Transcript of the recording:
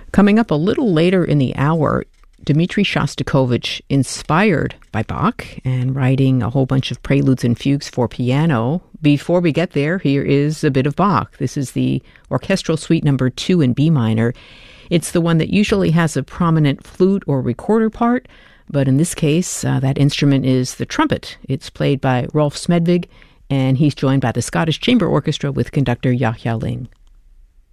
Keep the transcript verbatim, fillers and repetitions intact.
Coming up a little later in the hour, Dmitri Shostakovich, inspired by Bach and writing a whole bunch of preludes and fugues for piano. Before we get there, here is a bit of Bach. This is the Orchestral Suite number two in B minor. It's the one that usually has a prominent flute or recorder part, but in this case, uh, that instrument is the trumpet. It's played by Rolf Smedvig, and he's joined by the Scottish Chamber Orchestra with conductor Yahya Ling.